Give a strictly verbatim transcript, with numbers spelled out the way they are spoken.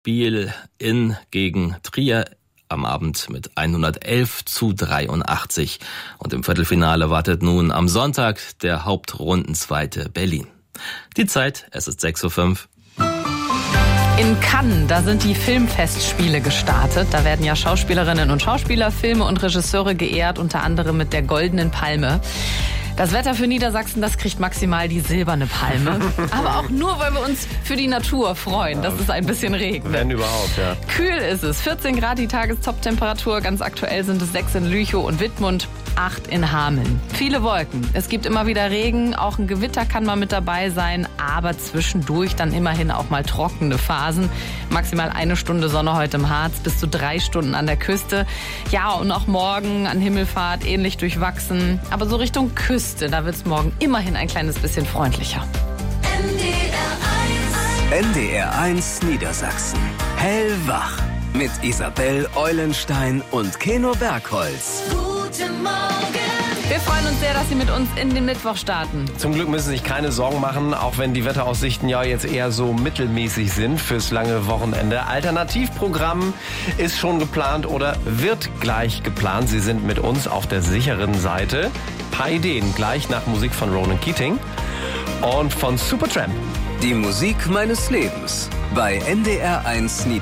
Spiel in gegen Trier am Abend mit hundertelf zu dreiundachtzig. Und im Viertelfinale wartet nun am Sonntag der Hauptrundenzweite Berlin. Die Zeit, es ist sechs Uhr fünf. In Cannes, da sind die Filmfestspiele gestartet. Da werden ja Schauspielerinnen und Schauspieler, Filme und Regisseure geehrt, unter anderem mit der Goldenen Palme. Das Wetter für Niedersachsen, das kriegt maximal die silberne Palme. Aber auch nur, weil wir uns für die Natur freuen, dass es ein bisschen regnet. Wenn überhaupt, ja. Kühl ist es. vierzehn Grad die Tagestoptemperatur. Ganz aktuell sind es sechs in Lüchow und Wittmund, acht in Hameln. Viele Wolken. Es gibt immer wieder Regen. Auch ein Gewitter kann mal mit dabei sein. Aber zwischendurch dann immerhin auch mal trockene Phasen. Maximal eine Stunde Sonne heute im Harz, bis zu drei Stunden an der Küste. Ja, und auch morgen an Himmelfahrt ähnlich durchwachsen. Aber so Richtung Küste, da wird es morgen immerhin ein kleines bisschen freundlicher. N D R eins Niedersachsen. Hellwach. Mit Isabel Eulenstein und Keno Bergholz. Guten Morgen. Wir freuen uns sehr, dass Sie mit uns in den Mittwoch starten. Zum Glück müssen Sie sich keine Sorgen machen, auch wenn die Wetteraussichten ja jetzt eher so mittelmäßig sind fürs lange Wochenende. Alternativprogramm ist schon geplant oder wird gleich geplant. Sie sind mit uns auf der sicheren Seite. Ein paar Ideen gleich nach Musik von Ronan Keating und von Supertramp. Die Musik meines Lebens bei N D R eins Niedersachsen.